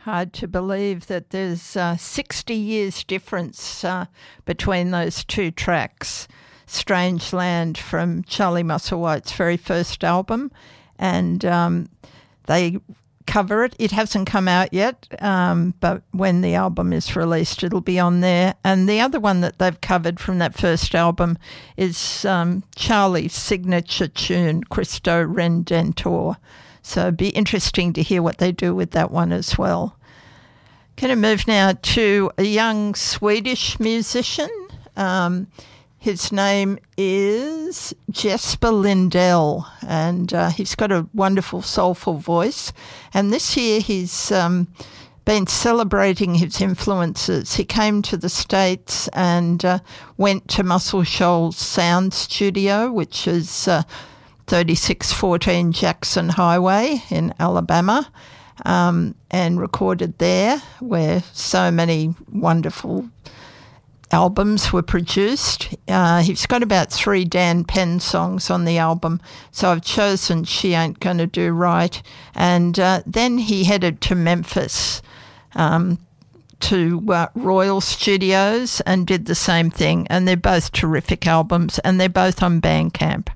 Hard to believe that there's 60 years difference between those two tracks. Strange Land from Charlie Musselwhite's very first album, and they cover it. It hasn't come out yet, but when the album is released, it'll be on there. And the other one that they've covered from that first album is Charlie's signature tune, Cristo Redentor. So it'd be interesting to hear what they do with that one as well. Going to move now to a young Swedish musician. His name is Jesper Lindell, and he's got a wonderful, soulful voice. And this year he's been celebrating his influences. He came to the States and went to Muscle Shoals Sound Studio, which is 3614 Jackson Highway in Alabama, and recorded there, where so many wonderful albums were produced. He's got about 3 Dan Penn songs on the album, so I've chosen She Ain't Gonna Do Right. And then he headed to Memphis to Royal Studios and did the same thing. And they're both terrific albums, and they're both on Bandcamp.